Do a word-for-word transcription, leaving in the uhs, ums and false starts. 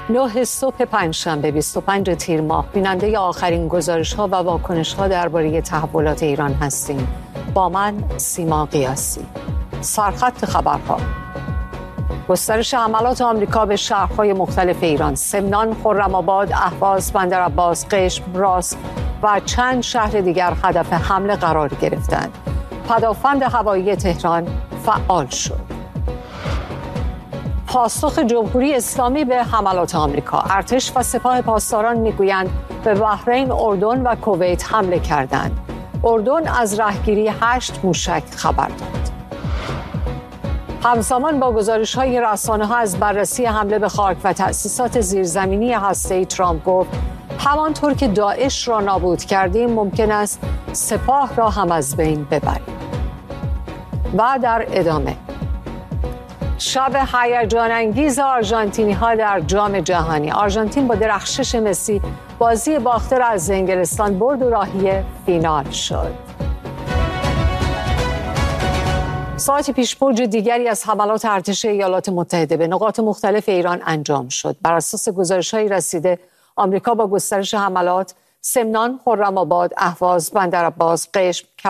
نه صبح پنجشنبه بیست و پنج تیر ماه بیننده آخرین گزارش‌ها و واکنش‌ها درباره تحولات ایران هستیم. با من سیما قیاسی. سرخط خبرها: گسترش حملات آمریکا به شهرهای مختلف ایران، سمنان، خرم‌آباد، اهواز، بندرعباس، قشم، راسک و چند شهر دیگر هدف حمله قرار گرفتند. پدافند هوایی تهران فعال شد. پاسخ جمهوری اسلامی به حملات آمریکا: ارتش و سپاه پاسداران میگویند به بحرین، اردن و کویت حمله کردند. اردن از رهگیری هشت موشک خبر داد. همزمان با گزارش‌های رسانه‌ها از بررسی حمله به خاک و تأسیسات زیرزمینی هسته‌ای، ترامپ گفت همانطور که داعش را نابود کردیم ممکن است سپاه را هم از بین ببریم. و در ادامه: شب هیجان انگیز آرژانتینی‌ها در جام جهانی. آرژانتین با درخشش مسی بازی باخته را از انگلستان برد و راهی فینال شد. ساعتی پیش موج دیگری از حملات ارتش ایالات متحده به نقاط مختلف ایران انجام شد. بر اساس گزارش‌های رسیده، آمریکا با گسترش حملات سمنان، خرم‌آباد، اهواز، بندرعباس، قشم